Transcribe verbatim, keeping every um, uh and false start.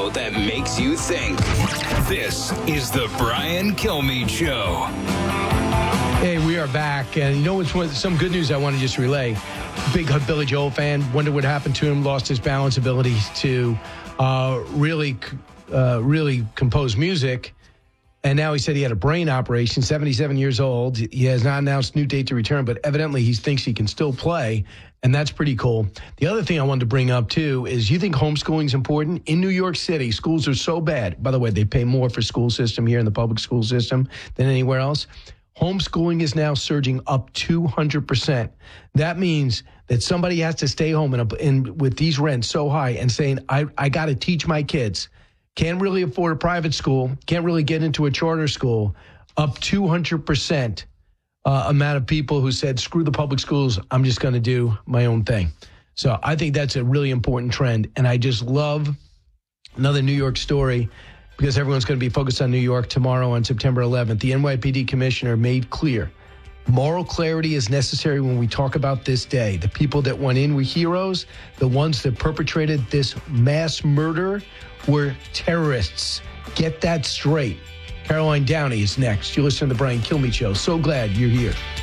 show that makes you think. This is the Brian Kilmeade Show. Hey, we are back, and you know what's some good news I want to just relay. Big Billy Joel fan, wonder what happened to him, lost his balance ability to uh, really, uh, really compose music, and now he said he had a brain operation, seventy-seven years old. He has not announced new date to return, but evidently he thinks he can still play, and that's pretty cool. The other thing I wanted to bring up, too, is you think homeschooling is important? In New York City, schools are so bad. By the way, they pay more for school system here in the public school system than anywhere else. Homeschooling is now surging up two hundred percent. That means that somebody has to stay home and, and with these rents so high and saying, I, I got to teach my kids. Can't really afford a private school. Can't really get into a charter school. Up two hundred percent uh, amount of people who said, screw the public schools. I'm just going to do my own thing. So I think that's a really important trend. And I just love another New York story, because everyone's going to be focused on New York tomorrow on September eleventh. The N Y P D commissioner made clear moral clarity is necessary when we talk about this day. The people that went in were heroes. The ones that perpetrated this mass murder were terrorists. Get that straight. Caroline Downey is next. You listen to the Brian Kilmeade Show. So glad you're here.